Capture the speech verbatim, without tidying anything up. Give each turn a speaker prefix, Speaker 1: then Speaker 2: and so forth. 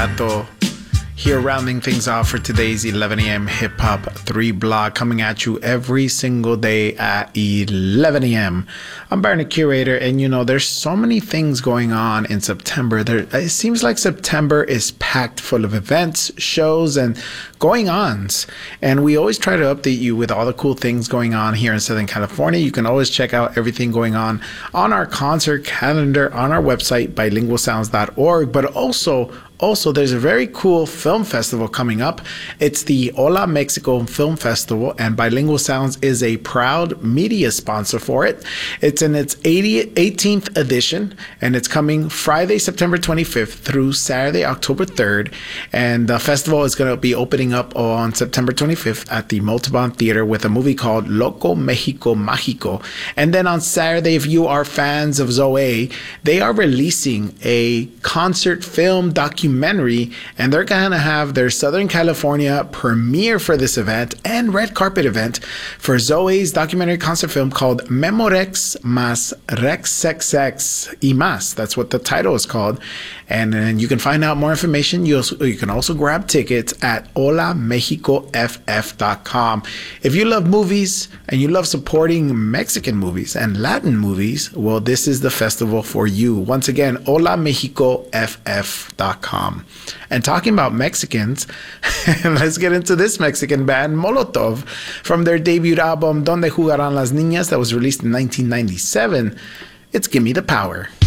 Speaker 1: Gato here, rounding things off for today's eleven a.m. Hip Hop three blog, coming at you every single day at eleven a.m. I'm Byron, the curator, and you know, there's so many things going on in September. There, it seems like September is packed full of events, shows, and going-ons. And we always try to update you with all the cool things going on here in Southern California. You can always check out everything going on on our concert calendar on our website, bilingual sounds dot org, but also Also, there's a very cool film festival coming up. It's the Hola Mexico Film Festival, and Bilingual Sounds is a proud media sponsor for it. It's in its eighteenth edition, and it's coming Friday, September twenty-fifth through Saturday, October third. And the festival is going to be opening up on September twenty-fifth at the Multibon Theater with a movie called Loco Mexico Mágico. And then on Saturday, if you are fans of Zoe, they are releasing a concert film documentary documentary, and they're going to have their Southern California premiere for this event and red carpet event for Zoe's documentary concert film called Memorex Más Rexexex y Más. That's what the title is called. And then you can find out more information. You also, you can also grab tickets at hola mexico f f dot com. If you love movies and you love supporting Mexican movies and Latin movies, well, this is the festival for you. Once again, hola mexico f f dot com. And talking about Mexicans, let's get into this Mexican band, Molotov, from their debut album, Donde Jugarán las Niñas, that was released in nineteen ninety-seven. It's Gimme the Power.